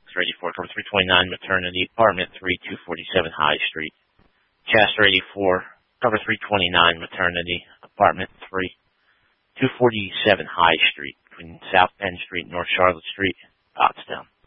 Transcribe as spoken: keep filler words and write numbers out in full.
eighty-four, cover three twenty-nine, maternity, apartment three, two forty-seven High Street. Chester eighty-four, cover three twenty-nine, maternity, apartment three, two forty-seven High Street, between South Penn Street and North Charlotte Street, Pottstown.